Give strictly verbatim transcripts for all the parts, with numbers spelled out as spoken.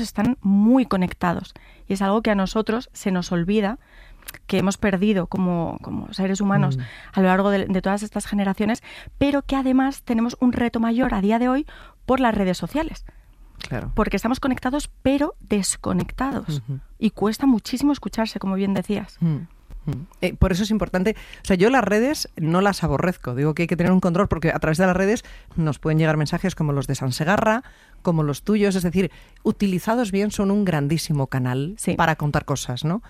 están muy conectados. Y es algo que a nosotros se nos olvida, que hemos perdido como, como seres humanos mm. a lo largo de, de todas estas generaciones, pero que además tenemos un reto mayor a día de hoy por las redes sociales. Claro. Porque estamos conectados, pero desconectados. Uh-huh. Y cuesta muchísimo escucharse, como bien decías. Uh-huh. Eh, por eso es importante, o sea, yo las redes no las aborrezco, digo que hay que tener un control porque a través de las redes nos pueden llegar mensajes como los de Sansegarra, como los tuyos, es decir, utilizados bien son un grandísimo canal sí. para contar cosas, ¿no?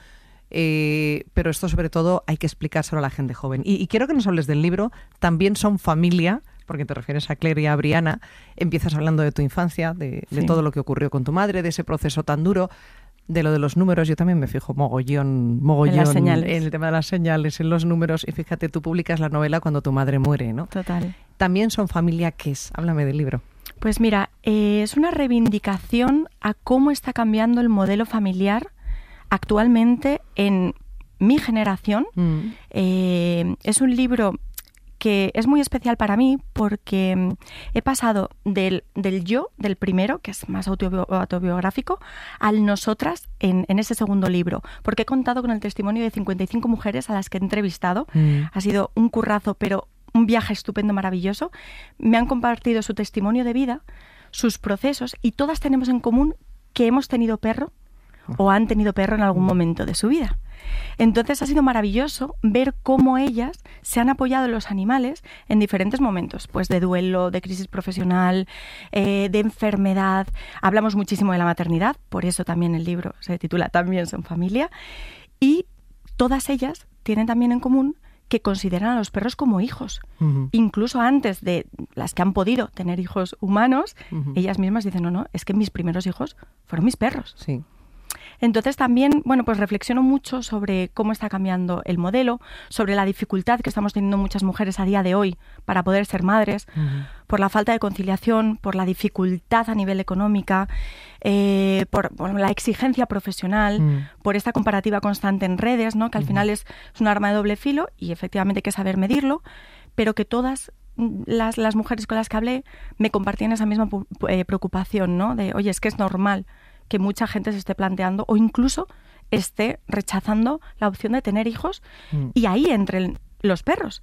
Eh, pero esto sobre todo hay que explicárselo a la gente joven. Y, y quiero que nos hables del libro, también son familia, porque te refieres a Claire y a Briana, empiezas hablando de tu infancia, de, sí. de todo lo que ocurrió con tu madre, de ese proceso tan duro. De lo de los números, yo también me fijo mogollón, mogollón en, las señales. en el tema de las señales, en los números. Y fíjate, tú publicas la novela cuando tu madre muere, ¿no? Total. También son familia, ¿qué es? Háblame del libro. Pues mira, eh, es una reivindicación a cómo está cambiando el modelo familiar actualmente en mi generación. Mm. Eh, es un libro que es muy especial para mí porque he pasado del, del yo, del primero, que es más autobi- autobiográfico, al nosotras en, en ese segundo libro, porque he contado con el testimonio de cincuenta y cinco mujeres a las que he entrevistado. Mm. Ha sido un currazo, pero un viaje estupendo, maravilloso. Me han compartido su testimonio de vida, sus procesos, y todas tenemos en común que hemos tenido perro o han tenido perro en algún momento de su vida. Entonces ha sido maravilloso ver cómo ellas se han apoyado en los animales en diferentes momentos, pues de duelo, de crisis profesional, eh, de enfermedad. Hablamos muchísimo de la maternidad, por eso también el libro se titula También son familia. Y todas ellas tienen también en común que consideran a los perros como hijos. Uh-huh. Incluso antes de las que han podido tener hijos humanos, uh-huh. ellas mismas dicen, no, no, es que mis primeros hijos fueron mis perros. Sí. Entonces también, bueno, pues reflexiono mucho sobre cómo está cambiando el modelo, sobre la dificultad que estamos teniendo muchas mujeres a día de hoy para poder ser madres, uh-huh. por la falta de conciliación, por la dificultad a nivel económica, eh, por, por la exigencia profesional, uh-huh. por esta comparativa constante en redes, ¿no? Que al uh-huh. final es, es un arma de doble filo y efectivamente hay que saber medirlo, pero que todas las, las mujeres con las que hablé me compartían esa misma eh, preocupación, ¿no? De, oye, es que es normal que mucha gente se esté planteando o incluso esté rechazando la opción de tener hijos mm. y ahí entren los perros.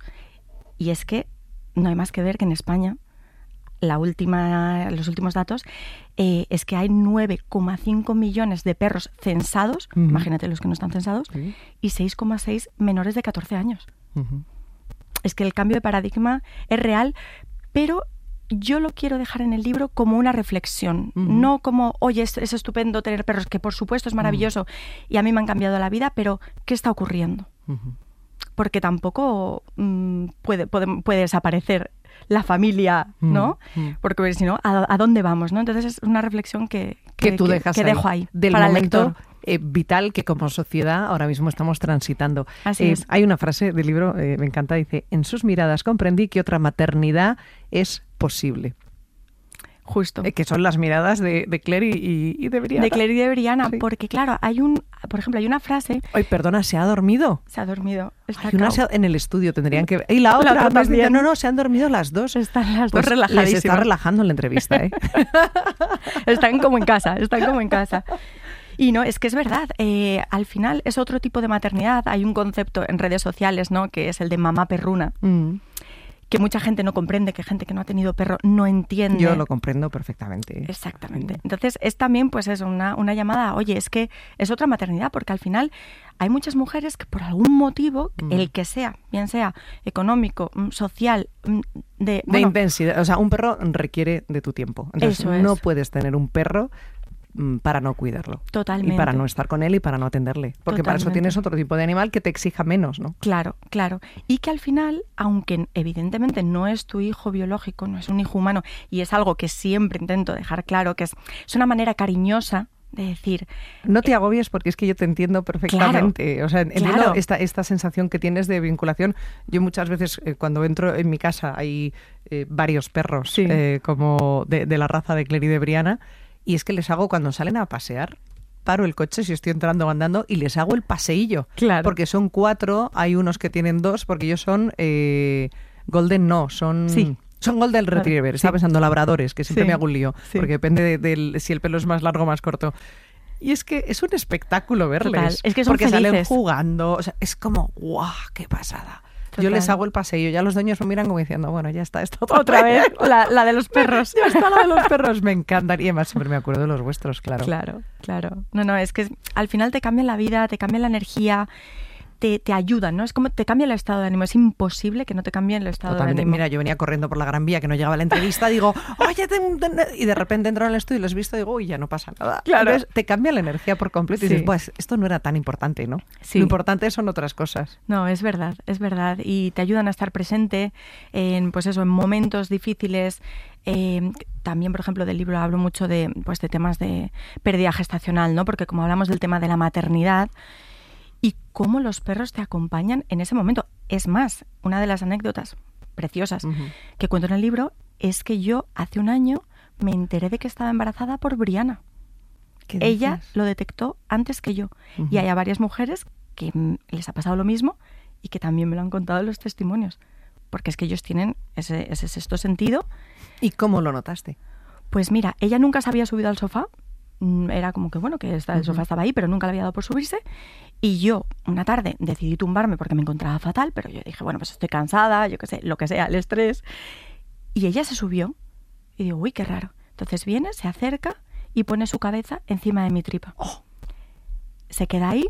Y es que no hay más que ver que en España, la última, los últimos datos, eh, es que hay nueve coma cinco millones de perros censados, uh-huh. imagínate los que no están censados, uh-huh. y seis coma seis menores de catorce años. Uh-huh. Es que el cambio de paradigma es real, pero yo lo quiero dejar en el libro como una reflexión, uh-huh. no como, oye, es, es estupendo tener perros, que por supuesto es maravilloso uh-huh. y a mí me han cambiado la vida, pero ¿qué está ocurriendo? Uh-huh. Porque tampoco mmm, puede, puede, puede desaparecer la familia, ¿no? Uh-huh. Porque si no, ¿a, ¿a dónde vamos? ¿No? Entonces es una reflexión que, que, que tú dejas que, que ahí, dejo ahí del para momento el lector. Eh, vital que como sociedad ahora mismo estamos transitando. Así eh, es. Hay una frase del libro, eh, me encanta, dice, en sus miradas comprendí que otra maternidad es posible. Justo. Eh, que son las miradas de, de Claire y, y de Briana. De Claire y de Briana, sí. porque claro, hay un, por ejemplo, hay una frase... Ay, perdona, ¿se ha dormido? Se ha dormido. Está Hay una se ha, en el estudio, tendrían que... Y la otra, la otra también. Dice, no, no, se han dormido las dos. Están las pues dos relajadísimas. Les está relajando en la entrevista, ¿eh? Están como en casa, están como en casa. Y no, es que es verdad, eh, al final es otro tipo de maternidad. Hay un concepto en redes sociales, ¿no?, que es el de mamá perruna, mm. que mucha gente no comprende, que gente que no ha tenido perro no entiende. Yo lo comprendo perfectamente. Exactamente. Entonces es también pues es una, una llamada, oye, es que es otra maternidad, porque al final hay muchas mujeres que por algún motivo, mm. el que sea, bien sea económico, social, de... De bueno, intensidad, o sea, un perro requiere de tu tiempo. Entonces eso es. No puedes tener un perro para no cuidarlo. Totalmente. Y para no estar con él y para no atenderle. Porque Totalmente. Para eso tienes otro tipo de animal que te exija menos, ¿no? Claro, claro. Y que al final, aunque evidentemente no es tu hijo biológico, no es un hijo humano, y es algo que siempre intento dejar claro, que es, es una manera cariñosa de decir... No te agobies porque es que yo te entiendo perfectamente. Claro, o sea, entiendo claro. esta, esta sensación que tienes de vinculación. Yo muchas veces eh, cuando entro en mi casa hay eh, varios perros sí. eh, como de, de la raza de Claire y de Briana. Y es que les hago, cuando salen a pasear, paro el coche si estoy entrando o andando y les hago el paseillo. Claro. Porque son cuatro, hay unos que tienen dos, porque ellos son eh, Golden no, son sí. Son Golden Retriever, estaba pensando labradores, que siempre Sí. me hago un lío, Sí. porque depende de, de si el pelo es más largo o más corto. Y es que es un espectáculo verles. Total, es que son porque salen felices. jugando, o sea, es como, ¡guau! ¡Qué pasada! Yo Total. les hago el paseo, ya los dueños me miran como diciendo, bueno, ya está esto Otra vez, la, la de los perros. Ya está la de los perros, me encantan. Y además siempre me acuerdo de los vuestros, claro. Claro, claro. No, no, es que es- al final te cambian la vida, te cambian la energía, te, te ayudan, ¿no? Es como te cambia el estado de ánimo. Es imposible que no te cambie el estado Totalmente. de ánimo. Mira, yo venía corriendo por la Gran Vía, que no llegaba a la entrevista, digo, oye, te- te-", y de repente entro en el estudio y los he visto y digo, uy, ya no pasa nada. Claro. Entonces, te cambia la energía por completo y Sí. dices, pues esto no era tan importante, ¿no? Sí. Lo importante son otras cosas. No, es verdad, es verdad. Y te ayudan a estar presente en, pues eso, en momentos difíciles. Eh, también, por ejemplo, del libro hablo mucho de, pues, de temas de pérdida gestacional, ¿no? Porque como hablamos del tema de la maternidad y cómo los perros te acompañan en ese momento. Es más, una de las anécdotas preciosas Ujú. que cuento en el libro es que yo hace un año me enteré de que estaba embarazada por Briana. ¿Qué Ella dices? lo detectó antes que yo. Ujú. Y hay a varias mujeres que mm, les ha pasado lo mismo y que también me lo han contado en los testimonios. Porque es que ellos tienen ese, ese sexto sentido. ¿Y cómo lo notaste? Pues mira, ella nunca se había subido al sofá. Mm, Era como que, bueno, que está- el Ujú. sofá estaba ahí, pero nunca le había dado por subirse. Y yo, una tarde, decidí tumbarme porque me encontraba fatal, pero yo dije, bueno, pues estoy cansada, yo qué sé, lo que sea, el estrés. Y ella se subió. Y digo, uy, qué raro. Entonces viene, se acerca y pone su cabeza encima de mi tripa. ¡Oh! Se queda ahí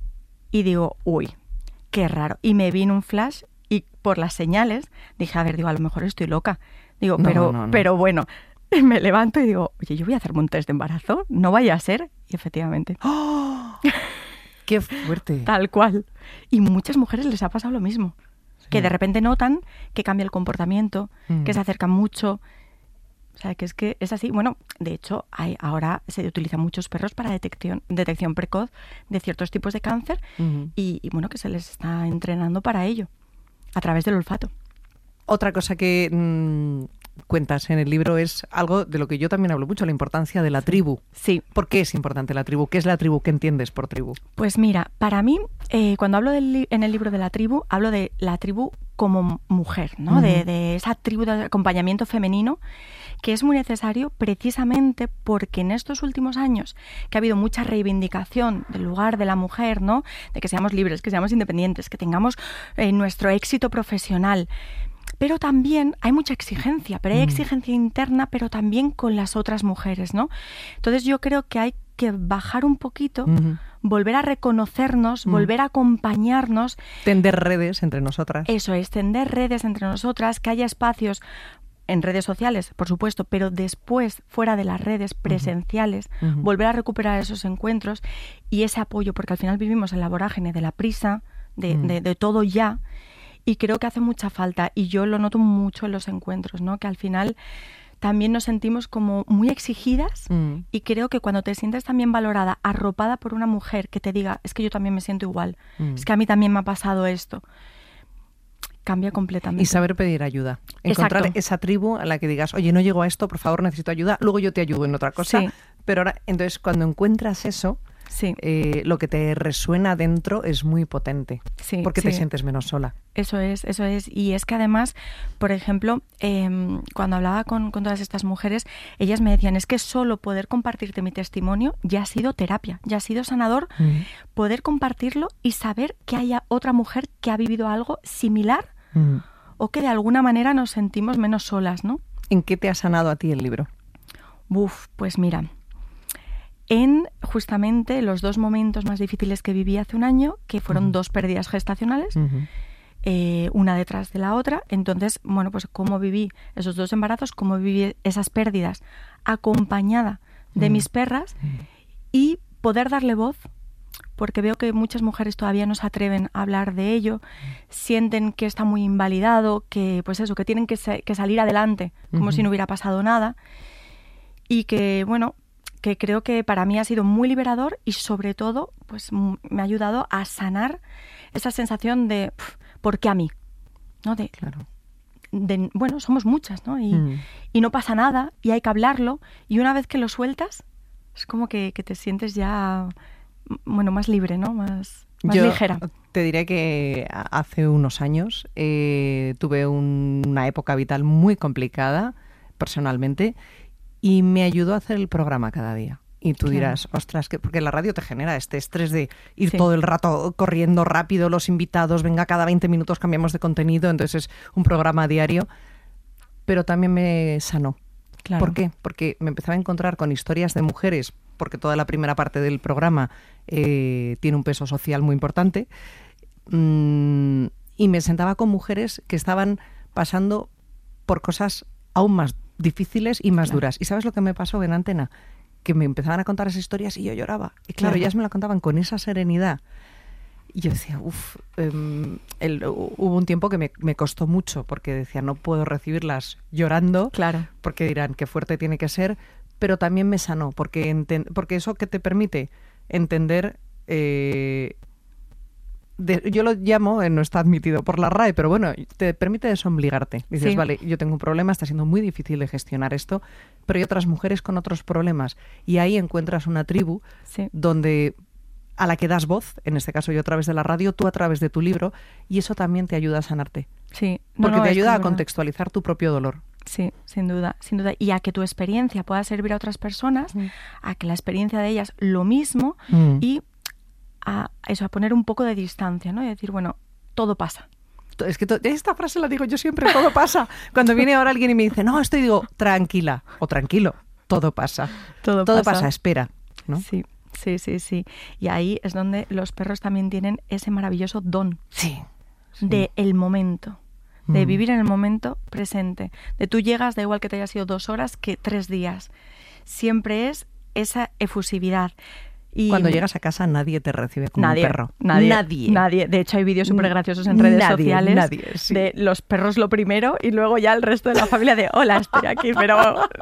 y digo, uy, qué raro. Y me vino un flash y por las señales dije, a ver, digo, a lo mejor estoy loca. Digo, No, pero, no, no. pero bueno, me levanto y digo, oye, yo voy a hacerme un test de embarazo, no vaya a ser. Y efectivamente, ¡Oh! ¡Qué fuerte! tal cual. Y muchas mujeres les ha pasado lo mismo. Que de repente notan que cambia el comportamiento, Mm. que se acercan mucho. O sea, que es que es así. Bueno, de hecho, hay, ahora se utilizan muchos perros para detección, detección precoz de ciertos tipos de cáncer Ujú. y, y, bueno, que se les está entrenando para ello, a través del olfato. Otra cosa que mm, cuentas en el libro es algo de lo que yo también hablo mucho, la importancia de la tribu. Sí, ¿Por qué es importante la tribu? ¿Qué es la tribu? ¿Qué entiendes por tribu? pues mira, para mí, eh, cuando hablo del li- en el libro de la tribu, hablo de la tribu como mujer, ¿no? Ujú. de, de esa tribu de acompañamiento femenino que es muy necesario precisamente porque en estos últimos años que ha habido mucha reivindicación del lugar de la mujer, ¿no? De que seamos libres, que seamos independientes, que tengamos eh, nuestro éxito profesional. Pero también hay mucha exigencia, pero hay Mm. exigencia interna, pero también con las otras mujeres, ¿no? Entonces yo creo que hay que bajar un poquito, Ujú. volver a reconocernos, Mm. volver a acompañarnos. Tender redes entre nosotras. Eso es, tender redes entre nosotras, que haya espacios en redes sociales, por supuesto, pero después, fuera de las redes presenciales, Ujú. volver a recuperar esos encuentros y ese apoyo, porque al final vivimos en la vorágine de la prisa, de, Mm. de, de todo ya, y creo que hace mucha falta, y yo lo noto mucho en los encuentros, ¿no? Que al final también nos sentimos como muy exigidas, Mm. y creo que cuando te sientes también valorada, arropada por una mujer que te diga, es que yo también me siento igual, Mm. es que a mí también me ha pasado esto, cambia completamente. Y saber pedir ayuda. Encontrar Exacto. esa tribu a la que digas, oye, no llego a esto, por favor, necesito ayuda. Luego yo te ayudo en otra cosa. Sí. Pero ahora, entonces, cuando encuentras eso, Sí, eh, lo que te resuena dentro es muy potente. sí, Porque te sí. sientes menos sola. Eso es, eso es. Y es que además, por ejemplo, eh, cuando hablaba con, con todas estas mujeres, ellas me decían, es que solo poder compartirte mi testimonio ya ha sido terapia, ya ha sido sanador, Mm. poder compartirlo y saber que haya otra mujer que ha vivido algo similar Mm. o que de alguna manera nos sentimos menos solas, ¿no? ¿En qué te ha sanado a ti el libro? Uf, pues mira, en justamente los dos momentos más difíciles que viví hace un año, que fueron Ujú. dos pérdidas gestacionales, Ujú. eh, una detrás de la otra. Entonces, bueno, pues cómo viví esos dos embarazos, cómo viví esas pérdidas acompañada de Mm. mis perras y poder darle voz, porque veo que muchas mujeres todavía no se atreven a hablar de ello, sienten que está muy invalidado, que pues eso, que tienen que, sa- que salir adelante como Ujú. si no hubiera pasado nada y que, bueno, que creo que para mí ha sido muy liberador y sobre todo pues m- me ha ayudado a sanar esa sensación de "Pf, ¿por qué a mí?", ¿no? De, Claro. de, bueno, somos muchas, ¿no? Y, Mm. y no pasa nada y hay que hablarlo y una vez que lo sueltas es como que, que te sientes ya, m- bueno, más libre, ¿no? Más... más Yo ligera. Te diré que hace unos años eh, tuve un, una época vital muy complicada personalmente y me ayudó a hacer el programa cada día. Y tú dirás, claro. ostras, que porque la radio te genera este estrés de ir sí. todo el rato corriendo rápido, los invitados, venga, cada veinte minutos cambiamos de contenido, entonces es un programa diario, pero también me sanó. Claro. ¿Por qué? Porque me empezaba a encontrar con historias de mujeres, porque toda la primera parte del programa eh, tiene un peso social muy importante, mmm, y me sentaba con mujeres que estaban pasando por cosas aún más difíciles y más claro. duras. ¿Y sabes lo que me pasó en Antena? Que me empezaban a contar esas historias y yo lloraba. Y claro, claro. ellas me la contaban con esa serenidad. Y yo decía, uff, um, hubo un tiempo que me, me costó mucho, porque decía, no puedo recibirlas llorando, claro. porque dirán, qué fuerte tiene que ser, pero también me sanó, porque, enten, porque eso que te permite entender... Eh, De, yo lo llamo, eh, no está admitido por la R A E, pero bueno, te permite desobligarte. Dices, sí. vale, yo tengo un problema, está siendo muy difícil de gestionar esto, pero hay otras mujeres con otros problemas. Y ahí encuentras una tribu sí. donde a la que das voz, en este caso yo a través de la radio, tú a través de tu libro, y eso también te ayuda a sanarte. Sí. No, Porque no, te ayuda a verdad. contextualizar tu propio dolor. Sí, sin duda, sin duda. Y a que tu experiencia pueda servir a otras personas, mm. a que la experiencia de ellas lo mismo, mm. y a eso, a poner un poco de distancia, ¿no? Y decir, bueno, todo pasa. Es que to- esta frase la digo yo siempre, todo pasa. Cuando viene ahora alguien y me dice, no, estoy, digo, tranquila o tranquilo, todo pasa. Todo, todo pasa. pasa, espera, ¿no? Sí, sí, sí, sí. Y ahí es donde los perros también tienen ese maravilloso don. Sí. sí. De el momento. De mm. vivir en el momento presente. De tú llegas, da igual que te haya sido dos horas que tres días. Siempre es esa efusividad. Y cuando llegas a casa nadie te recibe como nadie, un perro. Nadie, nadie. Nadie. De hecho, hay vídeos súper graciosos en redes nadie, sociales nadie, sí. de los perros lo primero y luego ya el resto de la familia de hola, estoy aquí, pero...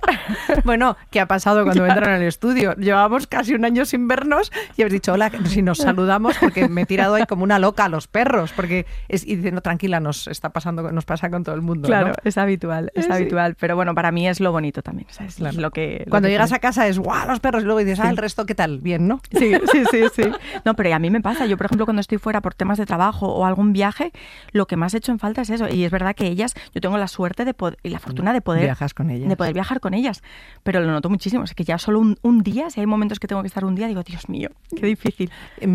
Bueno, ¿qué ha pasado cuando entran al estudio? Llevamos casi un año sin vernos y habéis dicho hola, si nos saludamos, porque me he tirado ahí como una loca a los perros, porque es, y diciendo tranquila, nos está pasando, nos pasa con todo el mundo. Claro, ¿no? es habitual, es sí. habitual, pero bueno, para mí es lo bonito también, o sea, es claro. lo que... Lo cuando que llegas tiene. a casa es guau, los perros, y luego dices, ah, el resto, ¿qué tal? Bien, ¿no? Sí, sí, sí. Sí. No, pero a mí me pasa. Yo, por ejemplo, cuando estoy fuera por temas de trabajo o algún viaje, lo que más he hecho en falta es eso. Y es verdad que ellas, yo tengo la suerte de poder, y la fortuna de poder, Viajas con ellas. de poder viajar con ellas. Pero lo noto muchísimo. Es que ya solo un, un día, si hay momentos que tengo que estar un día, digo, Dios mío, qué difícil.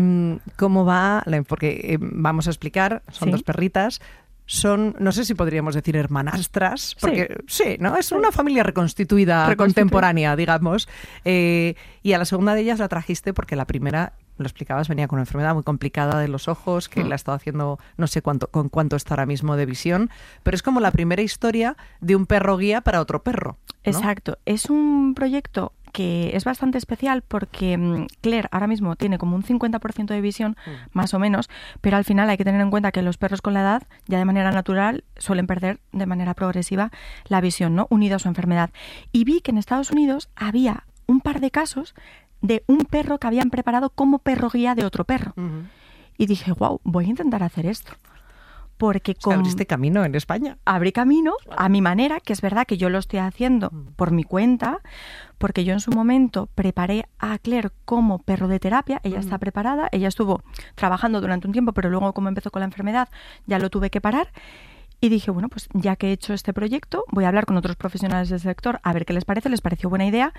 ¿Cómo va? Porque eh, vamos a explicar, son ¿Sí? dos perritas. Son, no sé si podríamos decir hermanastras, porque sí, sí ¿no? Es una familia reconstituida, contemporánea, digamos. Eh, y a la segunda de ellas la trajiste porque la primera, lo explicabas, venía con una enfermedad muy complicada de los ojos, que mm. la ha estado haciendo, no sé cuánto, con cuánto está ahora mismo de visión, pero es como la primera historia de un perro guía para otro perro, ¿no? Exacto. Es un proyecto que es bastante especial porque Claire ahora mismo tiene como un cincuenta por ciento de visión, mm. más o menos, pero al final hay que tener en cuenta que los perros con la edad, ya de manera natural, suelen perder de manera progresiva la visión, ¿no? Unido a su enfermedad. Y vi que en Estados Unidos había un par de casos de un perro que habían preparado como perro guía de otro perro. Uh-huh. Y dije, wow, voy a intentar hacer esto. Porque con... ¿Abriste camino en España? Abrí camino a mi manera, que es verdad que yo lo estoy haciendo por mi cuenta, porque yo en su momento preparé a Claire como perro de terapia, ella uh-huh. está preparada, ella estuvo trabajando durante un tiempo, pero luego como empezó con la enfermedad ya lo tuve que parar. Y dije, bueno, pues ya que he hecho este proyecto, voy a hablar con otros profesionales del sector a ver qué les parece, les pareció buena idea.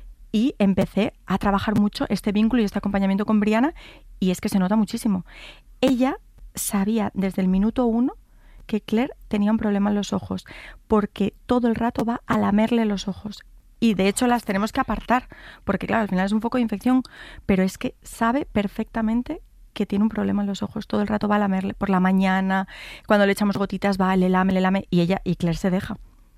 Y empecé a trabajar mucho este vínculo y este acompañamiento con Briana, y es que se nota muchísimo. Ella sabía desde el minuto uno que Claire tenía un problema en los ojos, porque todo el rato va a lamerle los ojos. Y de hecho las tenemos que apartar, porque claro, al final es un foco de infección, pero es que sabe perfectamente que tiene un problema en los ojos. Todo el rato va a lamerle por la mañana, cuando le echamos gotitas va, le lame, le lame, y ella, y Claire se deja.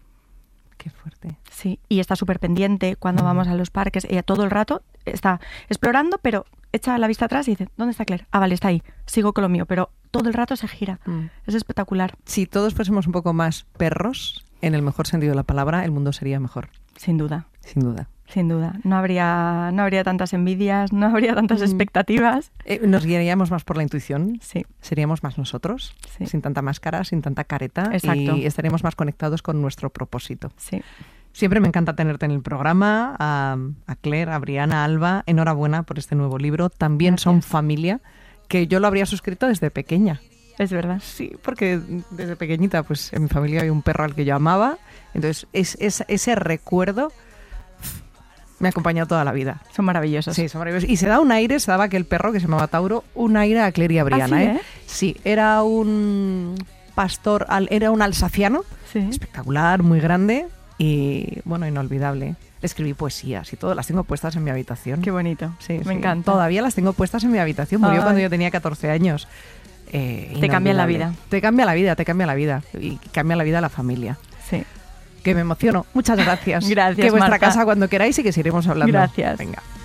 Qué fuerte. Sí, y está súper pendiente cuando mm. vamos a los parques. Ella todo el rato está explorando, pero echa la vista atrás y dice, ¿dónde está Claire? Ah, vale, está ahí. Sigo con lo mío, pero todo el rato se gira. Mm. Es espectacular. Si todos fuésemos un poco más perros, en el mejor sentido de la palabra, el mundo sería mejor. Sin duda. Sin duda. Sin duda. No habría, no habría tantas envidias, no habría tantas mm. expectativas. Eh, nos guiaríamos más por la intuición. Sí. Seríamos más nosotros, sí. sin tanta máscara, sin tanta careta. Exacto. Y estaríamos más conectados con nuestro propósito. Sí. Siempre me encanta tenerte en el programa, a, a Claire, a Briana, a Alba. Enhorabuena por este nuevo libro. También Gracias. Son familia, que yo lo habría suscrito desde pequeña. Es verdad. Sí, porque desde pequeñita pues en mi familia había un perro al que yo amaba, entonces es, es, ese recuerdo me ha acompañado toda la vida. Son maravillosos. Sí, son maravillosos. Y se da un aire, se daba aquel perro que se llamaba Tauro, un aire a Cleria Briana. ¿Ah, sí, ¿eh? eh? Sí, era un pastor, al- era un alsaciano, Sí. espectacular, muy grande y, bueno, inolvidable. Le escribí poesías y todo, las tengo puestas en mi habitación. Qué bonito. Sí, Me sí. encanta. Todavía las tengo puestas en mi habitación. Murió Ay. cuando yo tenía catorce años. Eh, Te cambia la inolvidable. vida. Te cambia la vida, te cambia la vida. Y cambia la vida a la familia. Sí. Que me emociono. Muchas gracias. Gracias, Que vuestra Marta. casa cuando queráis y que seguiremos hablando. Gracias. Venga.